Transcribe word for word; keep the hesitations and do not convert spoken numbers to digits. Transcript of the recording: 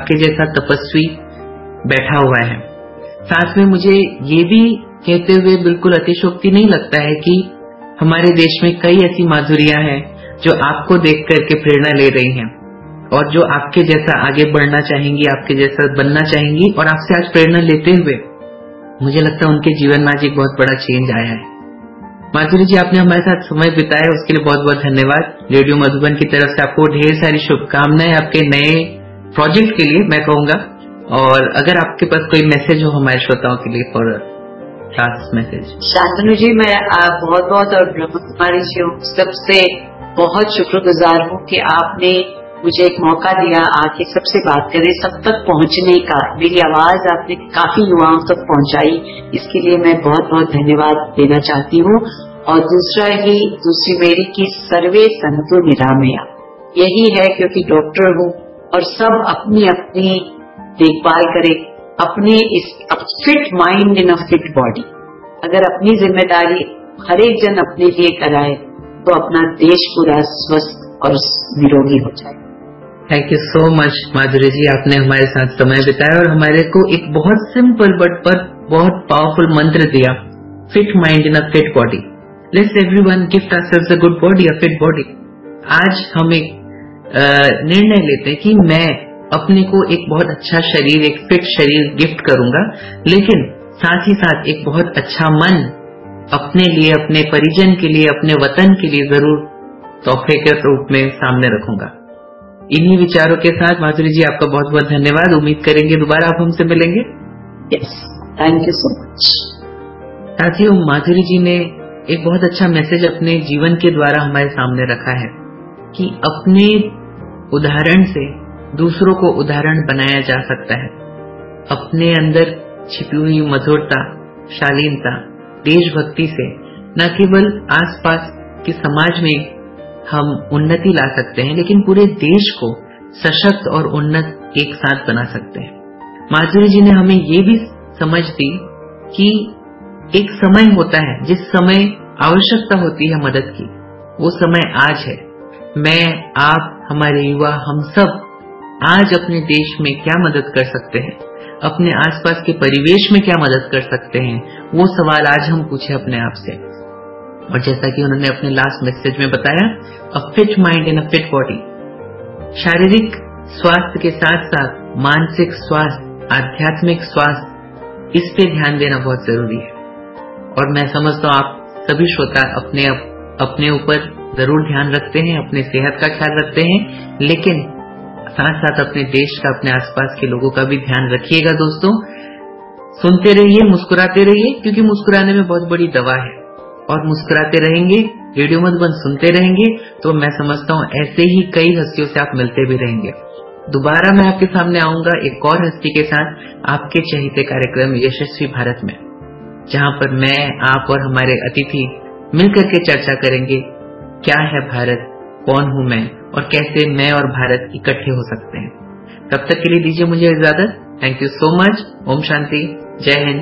आपके जैसा तपस्वी बैठा हुआ है। साथ में मुझे ये भी कहते हुए बिल्कुल अतिशयोक्ति नहीं लगता है कि हमारे देश में कई ऐसी माधुरियां हैं जो आपको देख करके प्रेरणा ले रही हैं और जो आपके जैसा आगे बढ़ना चाहेंगी, आपके जैसा बनना चाहेंगी और आपसे आज प्रेरणा लेते हुए मुझे लगता है उनके जीवन में आज एक बहुत बड़ा चेंज आया है। माधुरी जी, आपने हमारे साथ समय बिताया उसके लिए बहुत बहुत धन्यवाद। रेडियो मधुबन की तरफ से आपको ढेर सारी शुभकामनाएं आपके नए प्रोजेक्ट के लिए मैं कहूंगा। और अगर आपके पास कोई मैसेज हो हमारे श्रोताओं के लिए फॉर लास्ट मैसेज। शांतनु जी, मैं बहुत बहुत और ब्रह्म कुमारी जी हूँ सबसे बहुत शुक्रगुजार हूँ कि आपने मुझे एक मौका दिया आके सबसे बात करें, सब तक पहुँचने का। मेरी आवाज आपने काफी युवाओं तक पहुँचाई, इसके लिए मैं बहुत बहुत धन्यवाद देना चाहती हूँ। और दूसरा ही दूसरी मेरी की सर्वे संतु निरामया, यही है क्योंकि डॉक्टर हूँ और सब अपनी अपनी देखभाल करें, अपने इस fit mind in a fit body. अगर अपनी जिम्मेदारी हर एक जन अपने लिए कराए तो अपना देश पूरा स्वस्थ और निरोगी हो जाए। थैंक यू सो मच माधुरी जी, आपने हमारे साथ समय बिताया और हमारे को एक बहुत सिंपल बट पर बहुत पावरफुल मंत्र दिया, fit mind in a fit body. Let's everyone gift ourselves a good body, a fit body. आज हम एक निर्णय लेते हैं कि मैं अपने को एक बहुत अच्छा शरीर, एक फिट शरीर गिफ्ट करूंगा, लेकिन साथ ही साथ एक बहुत अच्छा मन अपने लिए, अपने परिजन के लिए, अपने वतन के लिए जरूर तोहफे के रूप में सामने रखूंगा। इन्हीं विचारों के साथ माधुरी जी आपका बहुत बहुत धन्यवाद। उम्मीद करेंगे दोबारा आप हमसे मिलेंगे। Yes, thank you so much. साथियों, माधुरी जी ने एक बहुत अच्छा मैसेज अपने जीवन के द्वारा हमारे सामने रखा है कि अपने उदाहरण से दूसरों को उदाहरण बनाया जा सकता है। अपने अंदर छिपी हुई मधुरता, शालीनता, देशभक्ति से न केवल आसपास के समाज में हम उन्नति ला सकते हैं, लेकिन पूरे देश को सशक्त और उन्नत एक साथ बना सकते हैं। माधुरी जी ने हमें ये भी समझ दी कि एक समय होता है जिस समय आवश्यकता होती है मदद की, वो समय आज है। मैं, आप, हमारे युवा, हम सब आज अपने देश में क्या मदद कर सकते हैं, अपने आसपास के परिवेश में क्या मदद कर सकते हैं, वो सवाल आज हम पूछे अपने आप से। और जैसा कि उन्होंने अपने लास्ट मैसेज में बताया, अ fit mind in a fit body. शारीरिक स्वास्थ्य के साथ साथ मानसिक स्वास्थ्य, आध्यात्मिक स्वास्थ्य, इस पे ध्यान देना बहुत जरूरी है। और मैं समझता हूँ आप सभी श्रोता अपने अपने ऊपर जरूर ध्यान रखते हैं, अपने सेहत का ख्याल रखते हैं, लेकिन साथ साथ अपने देश का, अपने आसपास के लोगों का भी ध्यान रखिएगा। दोस्तों, सुनते रहिए, मुस्कुराते रहिए, क्योंकि मुस्कुराने में बहुत बड़ी दवा है। और मुस्कुराते रहेंगे, रेडियो मधुबन सुनते रहेंगे, तो मैं समझता हूँ ऐसे ही कई हस्तियों से आप मिलते भी रहेंगे। दोबारा मैं आपके सामने आऊंगा एक और हस्ती के साथ, आपके चहेते कार्यक्रम यशस्वी भारत में, जहां पर मैं, आप और हमारे अतिथि मिलकर के चर्चा करेंगे क्या है भारत, कौन हूं मैं और कैसे मैं और भारत इकट्ठे हो सकते हैं। तब तक के लिए दीजिए मुझे इजाजत। Thank you so much. Om Shanti, जय हिंद,